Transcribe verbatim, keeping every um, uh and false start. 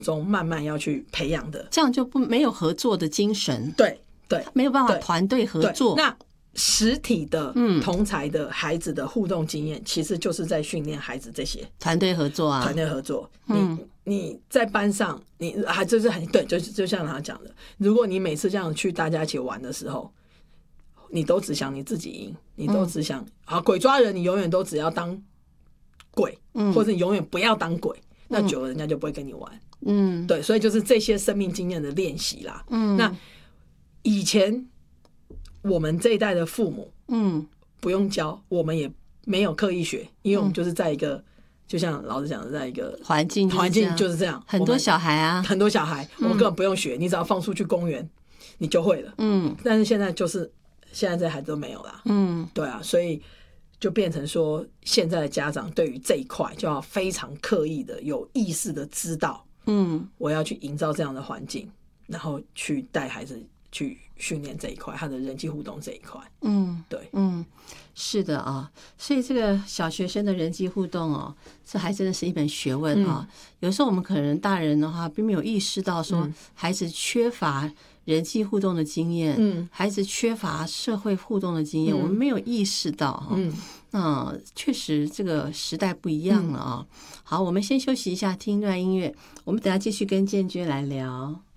中慢慢要去培养的。 这样就不没有合作的精神， 对对， 没有办法团队合作。 那实体的同才的孩子的互动经验，嗯、其实就是在训练孩子这些团队合作啊， 团队合作。 嗯， 你你在班上，你还就是很对，就就像他讲的，如果你每次这样去大家一起玩的时候，你都只想你自己赢，你都只想、嗯、啊鬼抓人，你永远都只要当鬼，嗯、或者你永远不要当鬼，那久了人家就不会跟你玩。嗯，对，所以就是这些生命经验的练习啦。嗯，那以前。我们这一代的父母，嗯，不用教，我们也没有刻意学，因为我们就是在一个，嗯、就像老师讲的，在一个环境环境就是这样， 很多小孩啊， 很多小孩，我们根本不用学，嗯、你只要放出去公园，你就会了，嗯。但是现在就是现在这孩子都没有啦，嗯，对啊，所以就变成说，现在的家长对于这一块就要非常刻意的、有意识的知道，嗯，我要去营造这样的环境，然后去带孩子。去训练这一块，他的人际互动这一块，嗯，对， 嗯，是的啊，所以这个小学生的人际互动哦，这还真的是一门学问啊。嗯、有时候我们可能大人的话，并没有意识到说孩子缺乏人际互动的经验，嗯，孩子缺乏社会互动的经验，嗯、我们没有意识到哈。嗯，那确实这个时代不一样了啊。嗯、好，我们先休息一下，听一段音乐，我们等一下继续跟建军来聊。